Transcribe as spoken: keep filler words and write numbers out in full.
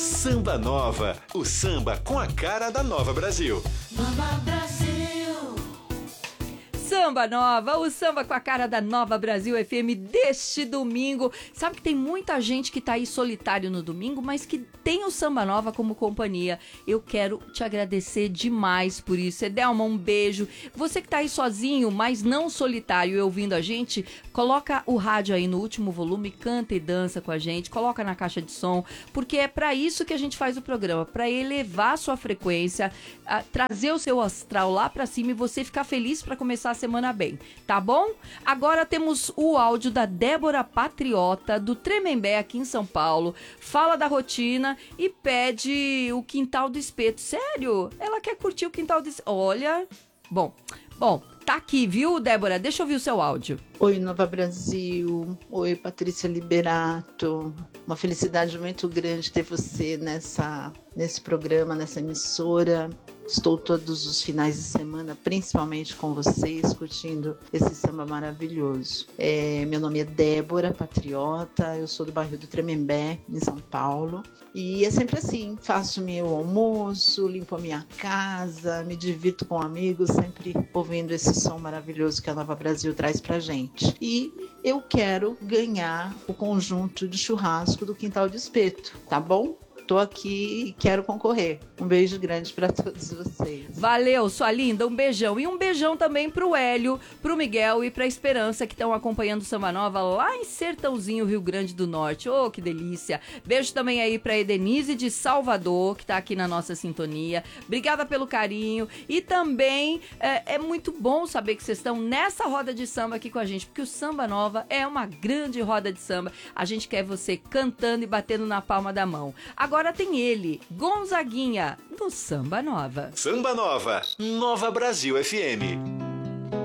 Samba Nova, o samba com a cara da Nova Brasil. Nova Brasil. Samba Nova, o samba com a cara da Nova Brasil F M deste domingo. Sabe que tem muita gente que tá aí solitário no domingo, mas que tem o Samba Nova como companhia. Eu quero te agradecer demais por isso. Edelma, um beijo. Você que tá aí sozinho, mas não solitário e ouvindo a gente, coloca o rádio aí no último volume, canta e dança com a gente, coloca na caixa de som, porque é pra isso que a gente faz o programa, pra elevar a sua frequência, a, trazer o seu astral lá pra cima e você ficar feliz pra começar a semana bem, tá bom? Agora temos o áudio da Débora Patriota, do Tremembé, aqui em São Paulo. Fala da rotina e pede o Quintal do Espeto. Sério? Ela quer curtir o Quintal do Espeto. Olha, bom, bom, tá aqui, viu, Débora? Deixa eu ouvir o seu áudio. Oi, Nova Brasil. Oi, Patrícia Liberato. Uma felicidade muito grande ter você nessa, nesse programa, nessa emissora. Estou todos os finais de semana, principalmente com vocês, curtindo esse samba maravilhoso. É, meu nome é Débora Patriota, eu sou do bairro do Tremembé, em São Paulo. E é sempre assim, faço meu almoço, limpo a minha casa, me divirto com amigos, sempre ouvindo esse som maravilhoso que a Nova Brasil traz pra gente. E eu quero ganhar o conjunto de churrasco do Quintal do Espeto, tá bom? Tô aqui e quero concorrer. Um beijo grande para todos vocês. Valeu, sua linda, um beijão. E um beijão também pro Hélio, pro Miguel e pra Esperança, que estão acompanhando o Samba Nova lá em Sertãozinho, Rio Grande do Norte. Oh, que delícia. Beijo também aí pra Edenise de Salvador, que tá aqui na nossa sintonia. Obrigada pelo carinho. E também é, é muito bom saber que vocês estão nessa roda de samba aqui com a gente, porque o Samba Nova é uma grande roda de samba. A gente quer você cantando e batendo na palma da mão. Agora tem ele, Gonzaguinha, no Samba Nova. Samba Nova, Nova Brasil F M.